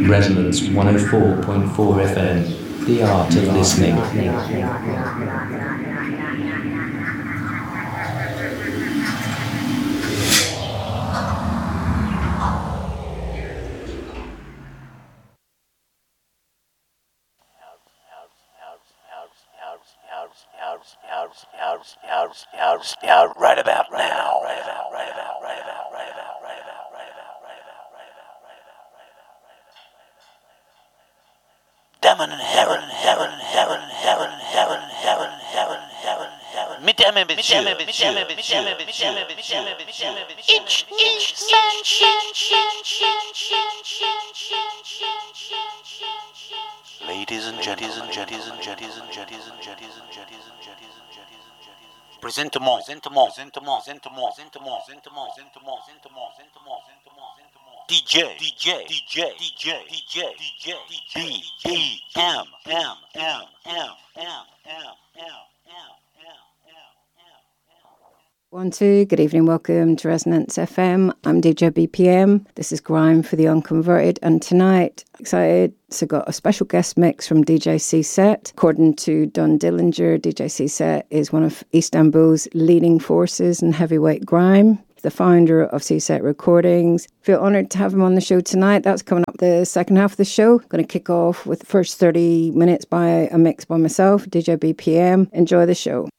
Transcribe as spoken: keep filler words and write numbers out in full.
Resonance one oh four point four F M, the art of listening. Right about now, right about, right about, right about, right about, right about, right about, right about, right about, right about, right about. Demon and heaven and heaven and heaven and heaven and heaven and heaven and heaven and heaven and heaven. Mesdames et messieurs, mesdames et messieurs, mesdames et messieurs, mesdames et messieurs, each, each, ladies and gentlemen, and gentlemen, and gentlemen, and gentlemen, and gentlemen, and gentlemen, and gentlemen. Présentement, présentement, présentement, présentement, présentement, présentement, présentement, présentement, présentement, présentement, D J, D J, D J, D J, D J, D J, B, B, M, M, M, M, M, M, M, One, two, good evening, welcome to Resonance F M. I'm D J B P M. This is Grime for the Unconverted, and tonight, excited, so got a special guest mix from D J C-Set. According to Don Dillinger, D J C-Set is one of Istanbul's leading forces in heavyweight grime, the founder of C-Set Recordings. Feel honoured to have him on the show tonight. That's coming up the second half of the show. Going to kick off with the first thirty minutes by a mix by myself, D J B P M. Enjoy the show.